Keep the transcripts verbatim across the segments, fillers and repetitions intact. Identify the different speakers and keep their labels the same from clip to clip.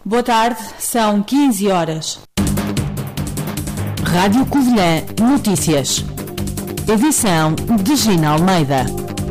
Speaker 1: Boa tarde, são quinze horas.
Speaker 2: Rádio Covilhã Notícias. Edição de Gina Almeida.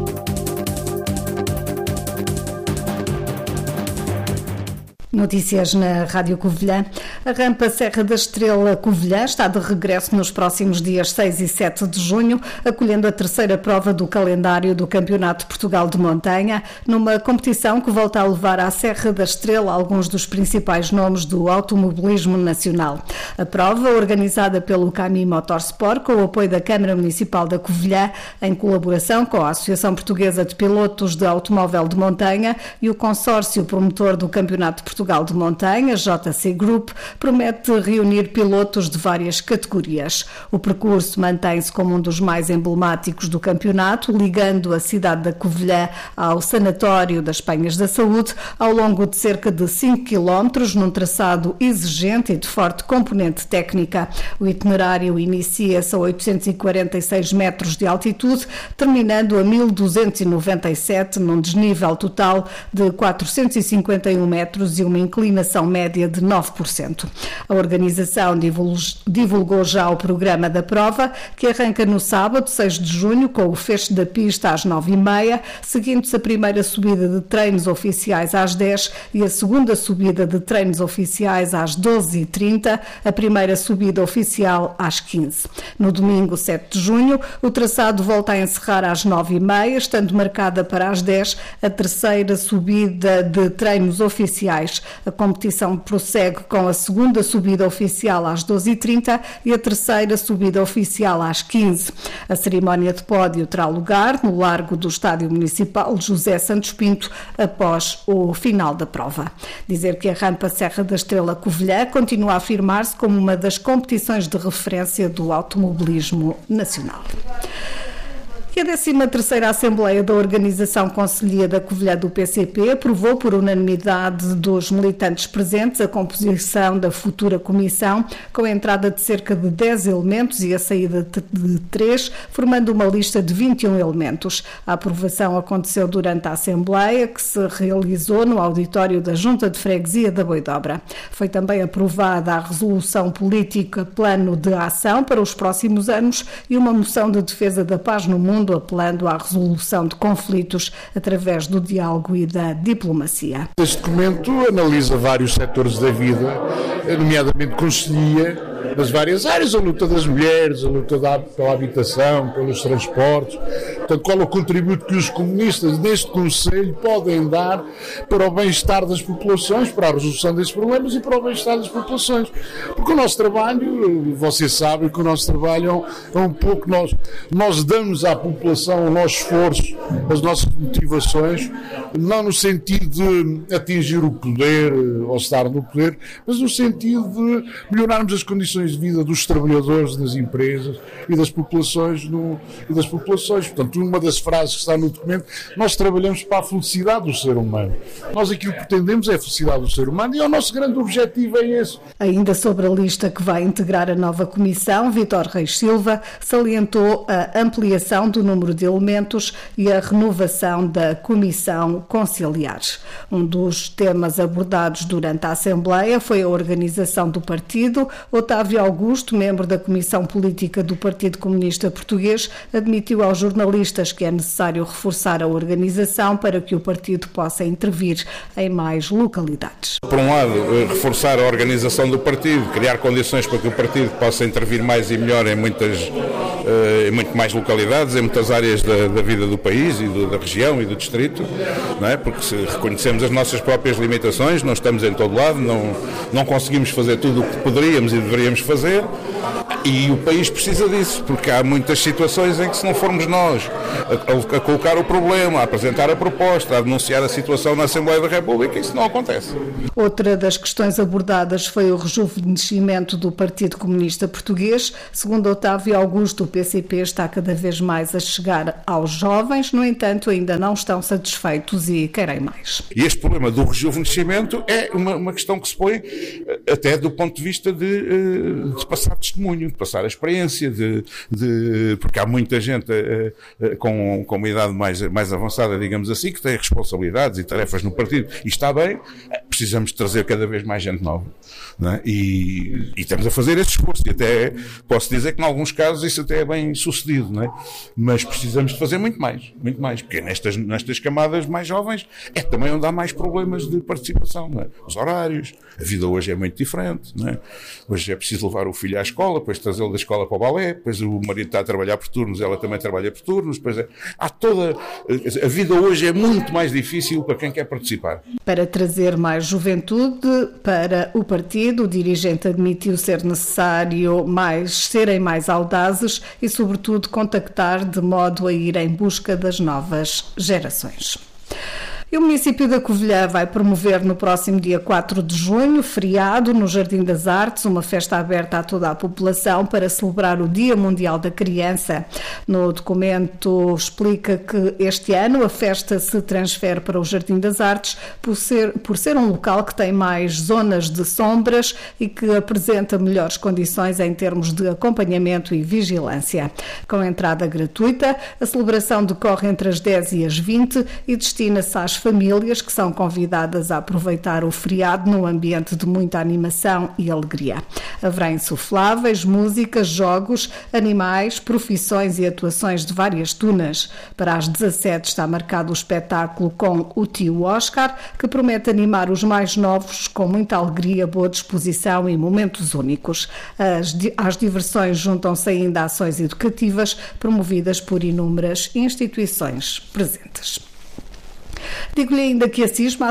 Speaker 3: Notícias na Rádio Covilhã. A rampa Serra da Estrela Covilhã está de regresso nos próximos dias seis e sete de junho, acolhendo a terceira prova do calendário do Campeonato de Portugal de Montanha, numa competição que volta a levar à Serra da Estrela alguns dos principais nomes do automobilismo nacional. A prova, organizada pelo Cami Motorsport, com o apoio da Câmara Municipal da Covilhã, em colaboração com a Associação Portuguesa de Pilotos de Automóvel de Montanha e o consórcio promotor do Campeonato de Portugal de Montanha, J C Group, promete reunir pilotos de várias categorias. O percurso mantém-se como um dos mais emblemáticos do campeonato, ligando a cidade da Covilhã ao Sanatório das Penhas da Saúde, ao longo de cerca de cinco quilómetros, num traçado exigente e de forte componente técnica. O itinerário inicia-se a oitocentos e quarenta e seis metros de altitude, terminando a mil duzentos e noventa e sete, num desnível total de quatrocentos e cinquenta e um metros e uma inclinação média de nove por cento. A organização divulgou já o programa da prova, que arranca no sábado, seis de junho, com o fecho da pista às nove e meia, seguindo-se a primeira subida de treinos oficiais às dez e a segunda subida de treinos oficiais às doze e trinta, a primeira subida oficial às quinze. No domingo, sete de junho, o traçado volta a encerrar às nove e meia, estando marcada para as dez a terceira subida de treinos oficiais. A competição prossegue com a segunda subida oficial às doze e trinta e a terceira subida oficial às quinze. A cerimónia de pódio terá lugar no largo do Estádio Municipal José Santos Pinto após o final da prova. Dizer que a rampa Serra da Estrela Covilhã continua a afirmar-se como uma das competições de referência do automobilismo nacional. E a décima terceira Assembleia da Organização Concelhia da Covilhã do P C P aprovou por unanimidade dos militantes presentes a composição da futura comissão, com a entrada de cerca de dez elementos e a saída de três, formando uma lista de vinte e um elementos. A aprovação aconteceu durante a Assembleia, que se realizou no auditório da Junta de Freguesia da Boidobra. Foi também aprovada a resolução política Plano de Ação para os próximos anos e uma moção de defesa da paz no mundo, apelando à resolução de conflitos através do diálogo e da diplomacia.
Speaker 4: Este documento analisa vários setores da vida, nomeadamente conselhia das várias áreas, a luta das mulheres, a luta da, pela habitação, pelos transportes. Portanto, qual é o contributo que os comunistas neste Conselho podem dar para o bem-estar das populações, para a resolução desses problemas e para o bem-estar das populações. Porque o nosso trabalho, vocês sabem que o nosso trabalho é um pouco, nós, nós damos à população o nosso esforço, as nossas motivações, não no sentido de atingir o poder ou estar no poder, mas no sentido de melhorarmos as condições de vida dos trabalhadores, das empresas e das populações. No, e das populações. Portanto, uma das frases que está no documento, nós trabalhamos para a felicidade do ser humano. Nós aquilo que pretendemos é a felicidade do ser humano e o nosso grande objetivo é esse.
Speaker 3: Ainda sobre a lista que vai integrar a nova comissão, Vítor Reis Silva salientou a ampliação do número de elementos e a renovação da comissão conciliar. Um dos temas abordados durante a Assembleia foi a organização do partido. Otávio Augusto, membro da Comissão Política do Partido Comunista Português, admitiu aos jornalistas que é necessário reforçar a organização para que o partido possa intervir em mais localidades.
Speaker 5: Por um lado, reforçar a organização do partido, criar condições para que o partido possa intervir mais e melhor em muitas, em muito mais localidades, em muitas áreas da, da vida do país e do, da região e do distrito, não é? Porque se reconhecemos as nossas próprias limitações, não estamos em todo lado, não, não conseguimos fazer tudo o que poderíamos e deveríamos fazer, e o país precisa disso, porque há muitas situações em que, se não formos nós a, a colocar o problema, a apresentar a proposta, a denunciar a situação na Assembleia da República, isso não acontece.
Speaker 3: Outra das questões abordadas foi o rejuvenescimento do Partido Comunista Português. Segundo Otávio Augusto, o P C P está cada vez mais a chegar aos jovens, no entanto, ainda não estão satisfeitos e querem mais.
Speaker 5: E este problema do rejuvenescimento é uma, uma questão que se põe até do ponto de vista de, de passar testemunho, de passar a experiência, de, de, porque há muita gente uh, uh, com, com uma idade mais, mais avançada, digamos assim, que tem responsabilidades e tarefas no partido, e está bem, precisamos trazer cada vez mais gente nova, não é? e, e estamos a fazer esse esforço, e até posso dizer que em alguns casos isso até é bem sucedido, não é? Mas precisamos de fazer muito mais, muito mais, porque nestas, nestas camadas mais jovens é também onde há mais problemas de participação, não é? Os horários, a vida hoje é muito diferente, não é? Hoje é preciso levar o filho à escola, depois trazê-lo da escola para o balé, depois o marido está a trabalhar por turnos, ela também trabalha por turnos, depois é, há toda, a vida hoje é muito mais difícil para quem quer participar.
Speaker 3: Para trazer mais juventude para o partido, o dirigente admitiu ser necessário mais, serem mais audazes e, sobretudo, contactar de modo a ir em busca das novas gerações. E o município da Covilhã vai promover no próximo dia quatro de junho, feriado, no Jardim das Artes, uma festa aberta a toda a população para celebrar o Dia Mundial da Criança. No documento explica que este ano a festa se transfere para o Jardim das Artes por ser, por ser um local que tem mais zonas de sombras e que apresenta melhores condições em termos de acompanhamento e vigilância. Com entrada gratuita, a celebração decorre entre as dez e as vinte e destina-se às famílias que são convidadas a aproveitar o feriado num ambiente de muita animação e alegria. Haverá insufláveis, músicas, jogos, animais, profissões e atuações de várias tunas. Para as dezassete está marcado o espetáculo com o tio Oscar, que promete animar os mais novos com muita alegria, boa disposição e momentos únicos. As, às diversões juntam-se ainda ações educativas promovidas por inúmeras instituições presentes. Digo-lhe ainda que a CISMA,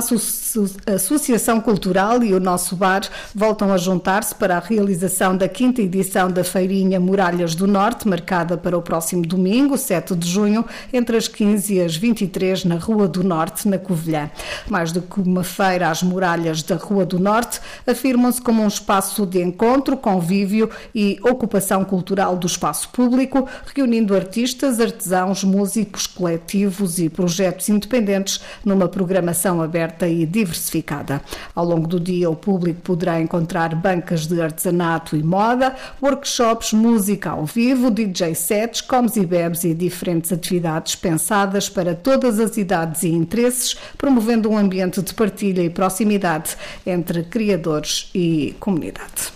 Speaker 3: a Associação Cultural e o Nosso Bar voltam a juntar-se para a realização da quinta edição da Feirinha Muralhas do Norte, marcada para o próximo domingo, sete de junho, entre as quinze e as vinte e três, na Rua do Norte, na Covilhã. Mais do que uma feira, as muralhas da Rua do Norte afirmam-se como um espaço de encontro, convívio e ocupação cultural do espaço público, reunindo artistas, artesãos, músicos, coletivos e projetos independentes numa programação aberta e diversificada. Ao longo do dia, o público poderá encontrar bancas de artesanato e moda, workshops, música ao vivo, D J sets, comes e bebes e diferentes atividades pensadas para todas as idades e interesses, promovendo um ambiente de partilha e proximidade entre criadores e comunidade.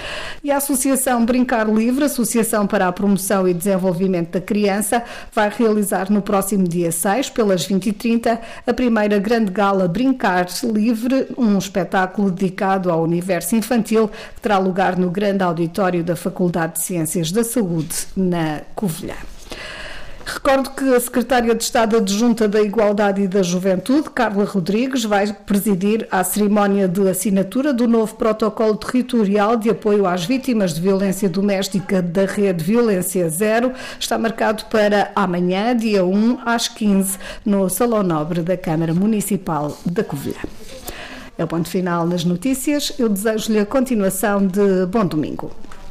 Speaker 3: E a Associação Brincar Livre, Associação para a Promoção e Desenvolvimento da Criança, vai realizar no próximo dia seis, pelas vinte e trinta, a primeira grande gala Brincar Livre, um espetáculo dedicado ao universo infantil que terá lugar no grande auditório da Faculdade de Ciências da Saúde, na Covilhã. Recordo que a Secretária de Estado Adjunta da Igualdade e da Juventude, Carla Rodrigues, vai presidir a cerimónia de assinatura do novo protocolo territorial de apoio às vítimas de violência doméstica da rede Violência Zero. Está marcado para amanhã, dia um, às quinze, no Salão Nobre da Câmara Municipal da Covilhã. É o ponto final nas notícias. Eu desejo-lhe a continuação de bom domingo.